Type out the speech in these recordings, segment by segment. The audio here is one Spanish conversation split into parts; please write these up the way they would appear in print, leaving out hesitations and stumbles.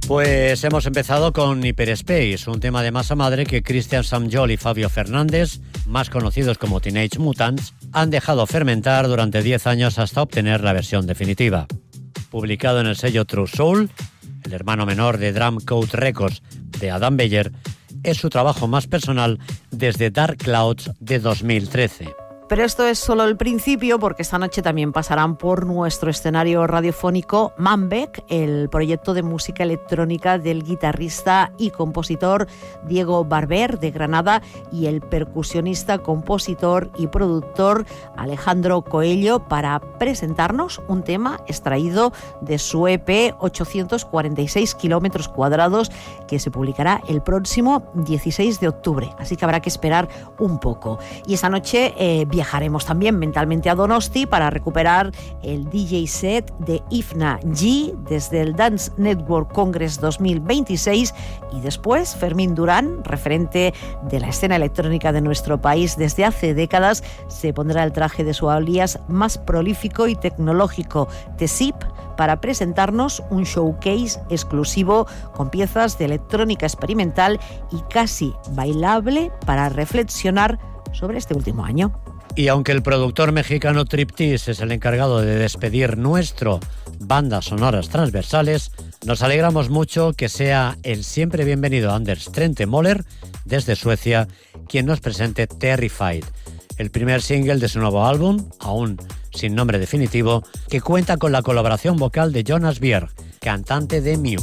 Pues hemos empezado con Hyperspace, un tema de masa madre que Christian Samjol y Fabio Fernández, más conocidos como Teenage Mutants, han dejado fermentar durante 10 años hasta obtener la versión definitiva. Publicado en el sello True Soul, el hermano menor de Drum Code Records de Adam Beyer, es su trabajo más personal desde Dark Clouds de 2013. Pero esto es solo el principio, porque esta noche también pasarán por nuestro escenario radiofónico Manbec, el proyecto de música electrónica del guitarrista y compositor Diego Barber de Granada y el percusionista, compositor y productor Alejandro Coello, para presentarnos un tema extraído de su EP 846 kilómetros cuadrados, que se publicará el próximo 16 de octubre. Así que habrá que esperar un poco. Y esta noche viajaremos también mentalmente a Donosti para recuperar el DJ set de Ifna G desde el Dance Network Congress 2026, y después Fermín Durán, referente de la escena electrónica de nuestro país desde hace décadas, se pondrá el traje de su alias más prolífico y tecnológico, T-Zip, para presentarnos un showcase exclusivo con piezas de electrónica experimental y casi bailable para reflexionar sobre este último año. Y aunque el productor mexicano Triptis es el encargado de despedir nuestro Bandas Sonoras Transversales, nos alegramos mucho que sea el siempre bienvenido Anders Trentemøller, desde Suecia, quien nos presente Terrified, el primer single de su nuevo álbum, aún sin nombre definitivo, que cuenta con la colaboración vocal de Jonas Bjerg, cantante de Mew.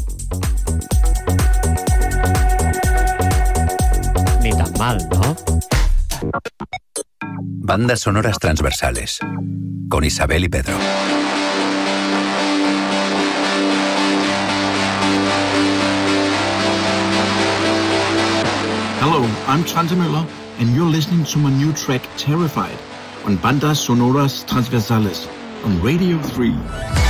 Ni tan mal, ¿no? Bandas Sonoras Transversales, con Isabel y Pedro. Hello, I'm Trentemøller, and you're listening to my new track, Terrified, on Bandas Sonoras Transversales, on Radio 3.